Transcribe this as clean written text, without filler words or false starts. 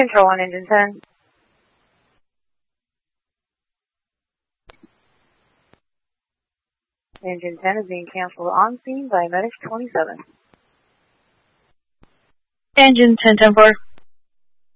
control on engine 10. Engine 10 is being canceled on scene by Medic 27. Engine 10-4.